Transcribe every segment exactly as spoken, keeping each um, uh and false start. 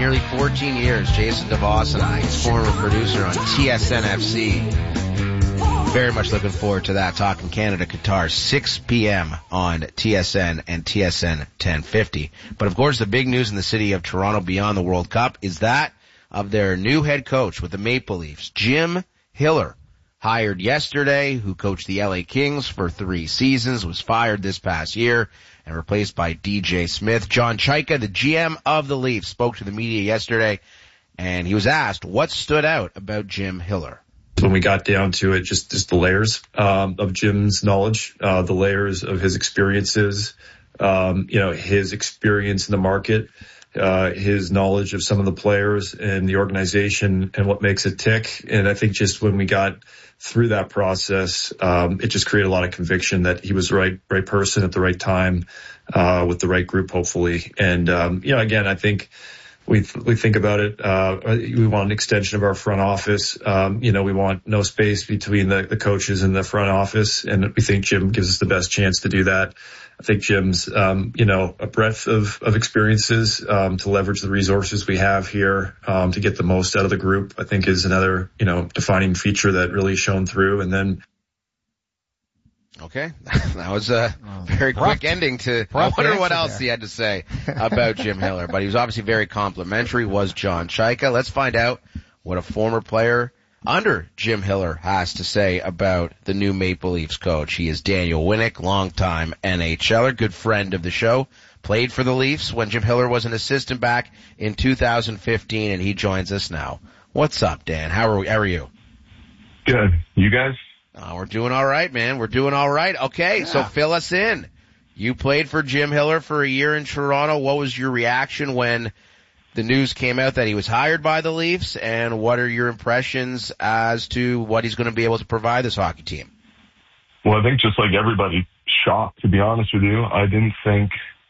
nearly fourteen years, Jason DeVos and I, his former producer on T S N F C. Very much looking forward to that, talking Canada, Qatar, six p.m. on T S N and T S N ten fifty. But of course, the big news in the city of Toronto beyond the World Cup is that of their new head coach with the Maple Leafs, Jim Hiller, hired yesterday, who coached the L A Kings for three seasons, was fired this past year and replaced by D J Smith. John Chayka, the G M of the Leafs, spoke to the media yesterday, and he was asked what stood out about Jim Hiller. When we got down to it, just, just the layers um, of Jim's knowledge, uh, the layers of his experiences, um, you know, his experience in the market, uh, his knowledge of some of the players and the organization and what makes it tick. And I think just when we got through that process, um, it just created a lot of conviction that he was the right, right person at the right time, uh, with the right group, hopefully. And, um, you know, again, I think we, th- we think about it, uh, we want an extension of our front office. Um, you know, we want no space between the, the coaches and the front office. And we think Jim gives us the best chance to do that. I think Jim's, um, you know, a breadth of, of experiences, um, to leverage the resources we have here, um, to get the most out of the group, I think is another, you know, defining feature that really shone through. And then, okay, that was a very quick ending to, I wonder what else he had to say about Jim Hiller, but he was obviously very complimentary, was John Chayka. Let's find out what a former player under Jim Hiller has to say about the new Maple Leafs coach. He is Daniel Winnick, longtime NHLer, good friend of the show, played for the Leafs when Jim Hiller was an assistant back in two thousand fifteen, and he joins us now. What's up, Dan? How are, we, how are you? Good. You guys? Uh, we're doing all right, man. We're doing all right. Okay, yeah. So fill us in. You played for Jim Hiller for a year in Toronto. What was your reaction when the news came out that he was hired by the Leafs, and what are your impressions as to what he's going to be able to provide this hockey team? Well, I think just like everybody, shocked, to be honest with you. I didn't think,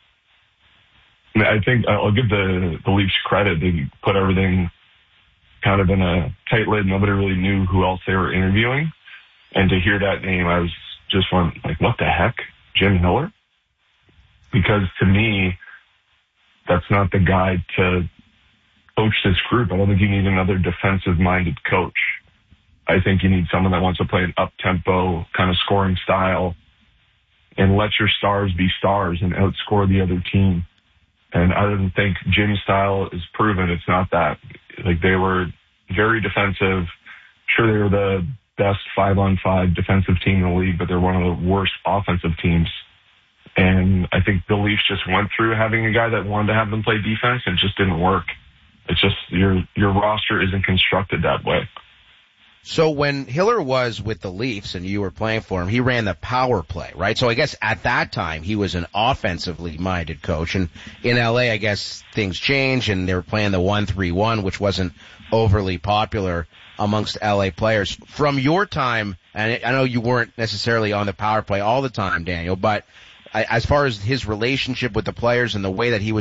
I, mean, I think I'll give the, the Leafs credit. They put everything kind of in a tight lid. Nobody really knew who else they were interviewing. And to hear that name, I was just went like, what the heck? Jim Hiller? Because to me, that's not the guy to coach this group. I don't think you need another defensive-minded coach. I think you need someone that wants to play an up-tempo kind of scoring style and let your stars be stars and outscore the other team. And I don't think Jim's style is proven. It's not that. Like, they were very defensive. Sure, they were the best five-on-five defensive team in the league, but they're one of the worst offensive teams. And I think the Leafs just went through having a guy that wanted to have them play defense and it just didn't work. It's just your your roster isn't constructed that way. So when Hiller was with the Leafs and you were playing for him, he ran the power play, right? So I guess at that time he was an offensively minded coach. And in L A, I guess things changed and they were playing the one three one, which wasn't overly popular amongst L A players. From your time, and I know you weren't necessarily on the power play all the time, Daniel, but as far as his relationship with the players and the way that he was